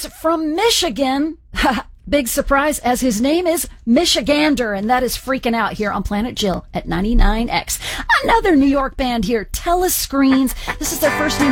is from Michigan. Big surprise, as his name is Michigander, and that is freaking out here on Planet Jill at 99X. Another New York band here, Telescreens. This is their first new